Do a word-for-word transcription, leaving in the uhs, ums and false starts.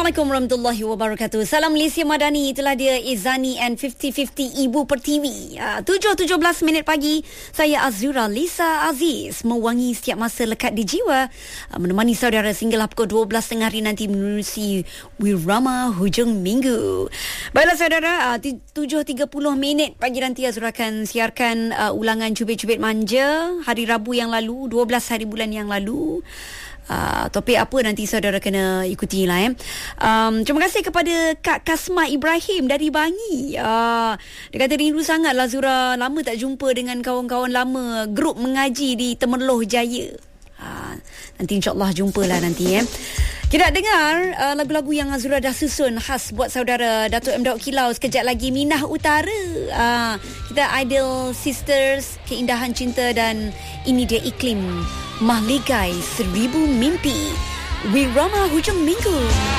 Assalamualaikum warahmatullahi wabarakatuh. Salam Malaysia Madani. Itulah dia Izani and fifty fifty Ibu Pertiwi. uh, tujuh tujuh belas minit pagi. Saya Azura Lisa Aziz, mewangi setiap masa lekat di jiwa, uh, menemani saudara sehinggalah pukul dua belas tengah hari nanti menerusi Wirama Hujung Minggu. Baiklah saudara, uh, tujuh tiga puluh minit pagi nanti Azura akan siarkan uh, ulangan Cubit-Cubit Manja hari Rabu yang lalu, dua belas hari bulan yang lalu. Uh, topik apa nanti saudara kena ikuti lah eh. Um, terima kasih kepada Kak Kasma Ibrahim dari Bangi. Uh, dia kata rindu sangat lah Zura, lama tak jumpa dengan kawan-kawan lama grup mengaji di Temerloh Jaya. Uh, nanti insyaAllah jumpalah nanti eh. Kita dengar uh, lagu-lagu yang Azura dah susun khas buat saudara. Datuk M. Daud Kilau sekejap lagi, Minah Utara. Uh, kita Ideal Sisters, Keindahan Cinta, dan ini dia Iklim, Mahligai Seribu Mimpi. Wirama Hujung Minggu.